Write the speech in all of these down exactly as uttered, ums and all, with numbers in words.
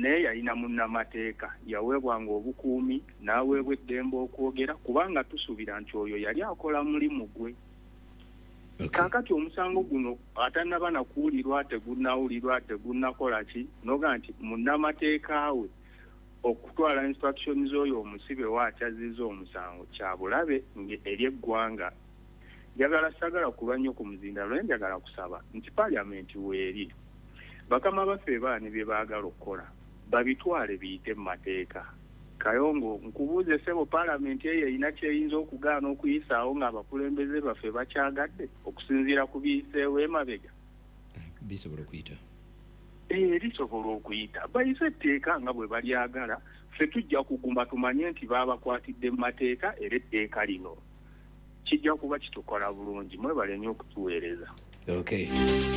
naye yalina munnamateeka yaweebwanga obukuumi n'aweebwa eddembe okwogera kubanga tusuubira nti oyo yali akola mulimu gwe. Okay. Kaakati omusango guno atannaba nakuwulirwa tegunnawulirwa tegunnakola ki noga nti munnamateeka we okutwala instructions oyo omusibe waakyaziza omusango kya bulabe eri eggwanga. Njagala sagala kuba nnyo ku muzindalo naye njagala kusaba nti paliamenti weeri bakama baffe baani bye baagala okukola babitwale biyite mu mateeka. Kayongo nkubuuze sebo paliamenti eyo erina kyeyinza okugaana okuyisaawo ng'abakulembeze baffe bakyagadde okusinziira ku biyiseewo emabega. Bisobola okuyita Eh, lisobola okuyita bayise etteeka nga bwe balyagala ffe tujja kugumba tumanye nti baabakwatidde mu mateeka era etteeka lino kijja kuba kitukola bulungi mwebale nnyo okutuweereza. Okay.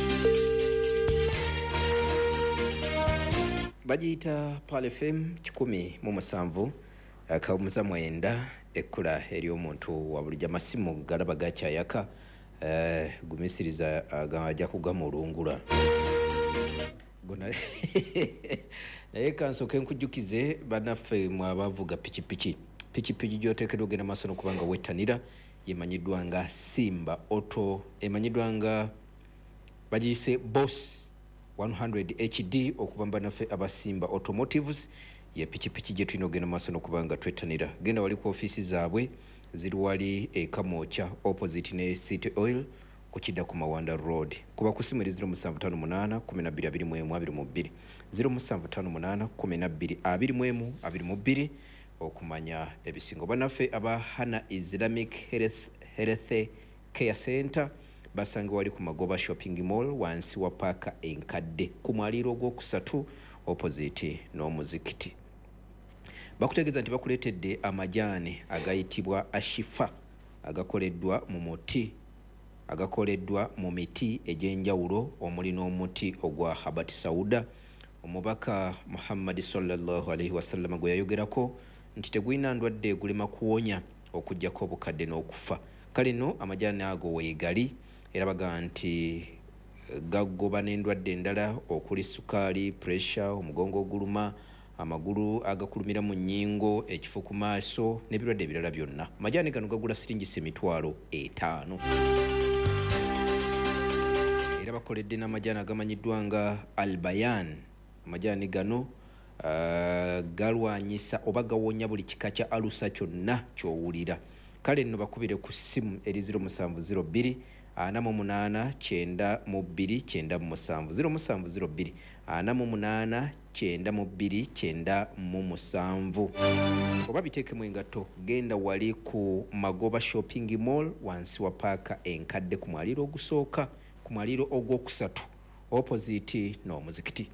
Bajiyita Pal F M kikumi mu musanvu akawumuza mwenda ekkula eri omuntu wa bulijja masimu galaba gakyayaka eh, gumisiriza agajja kugama olungula gona naye kansoke nkujjukize bannaffe mwabavuga pikipiki pikipiki gyoteekedwa ogenda maaso n'okubanga wettanira yemanyiddwa nga Simba Auto emanyiddwa nga bagiyise Boss one hundred H D okuva mbannaffe aba Simba Automotives ye pikipiki gye tulina ogenda maaso n'okubanga twettanira. Genda wali ku ofiisi zaabwe ziri wali e Kamoocha opposite ne City Oil ku kidda ku Mawanda Road. Kuba ku simu eri zero seven five eight one two two one two two two zero seven five eight one two two two two okumanya ebisingo. Bannaffe aba Hana Islamic Health, Health Care Center basange wali ku Magoba Shopping Mall wansi wa Parka enkadde ku mwaliiro ogwokusatu opposite n'omuzikiti. Bakutegeeza nti bakuleetedde amajaani agayitibwa Ashifa agakoleddwa mu muti agakoleddwa mu miti egy'enjawulo omuli n'omuti ogwa Habati Sauda. Omubaka Muhammad sallallahu alaihi wasallam gwe yayogerako nti tegulina ndwadde egulema kuwonya okuggyako obukadde n'okufa. Kale nno amajaani ago weegali era baga nti gagoba n'endwadde endala okuli sukaali, pressure, omugongo oguluma, amagulu agakulumira mu nnyingo, ekifo ku maaso n'ebirwadde ebirala byonna. Amajaani gano gagula siringisa emitwalo etaano. Era bakoledde n'amajaani agamanyiddwa nga Albayan. Amajaani gano uh, galwanyisa oba gawonya buli kika kya alusa kyonna ky'owulira. Kale nno bakubire ku ssimu eri zero seven zero two ana mu munana kyenda mu bbiri kyenda mu musanvu zero seven zero two ana mu munana kyenda mu bbiri kyenda mu musanvu. Oba biteekemu engatto genda wali ku Magoba Shopping Mall wansi wa Parka enkadde ku mwaliiro ogusooka ku mwaliiro ogwokusatu opposite n'omuzikiti.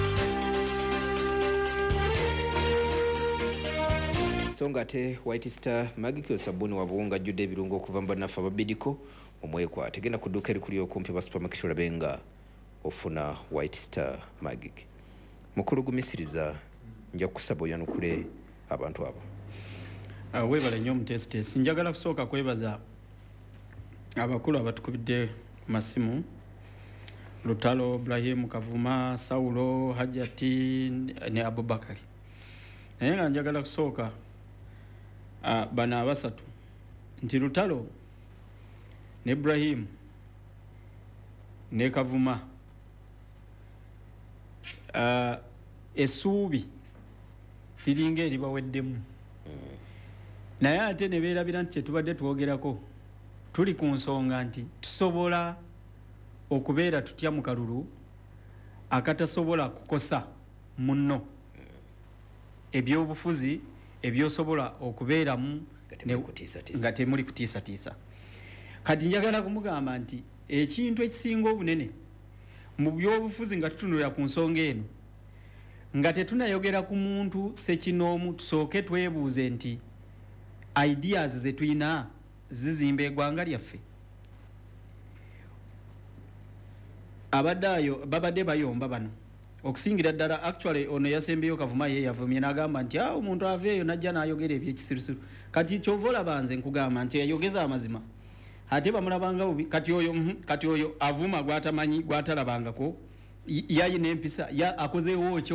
Songa ate White Star Magic sabuni wa buwunga jjude ebirungo okuva mbannaffe ababidiko omwekwa tegenda ku dduuka erikuli okumpi ba supermarket olabenga ofuna White Star Magic. Mukulu gumisiriza nja kusaba oyanukule abantu abo. Uh, webale nnyo omutesitesi. Njagala kusooka kwebaza abakulu abatukubidde masimu Lutalo, Ibrahim Kavuma, Saulo, Hajati ne Abubakari. Naye nga njagala kusooka uh, bana abasatu nti Lutalo ne Ibrahim ne Kavuma uh, esuubi liringa eribaweddemu mm. naye ate ne beerabira nti kyetubadde twogerako tuli ku nsonga nti tusobola okubeera tutya mu kalulu akatasobola kukosa munno mm. ebyobufuzi ebyosobola okubeeramu nga temuli kutiisatiisa. Kati njagala kumugamba nti ekintu ekisinga obunene mu byobufuzi nga tutunulira ku nsonga eno nga tetunayogera ku muntu sekinoomu tusooke twebuuze nti ideas ze tuyina zizimba eggwanga lyaffe. Abaddayo babadde bayomba bano okusingira ddala actually ono yasembeyo Kavuma ye yavumye n'agamba nti awo omuntu aveeyo najja n'ayogera ebyekisirusiru. Kati kyovola banze nkugamba nti yayogeza amazima ate bamulabanga bubi. Kati oyo kati oyo avuma gwatamanyi gwatalabangako yayina empisa ya akozeewo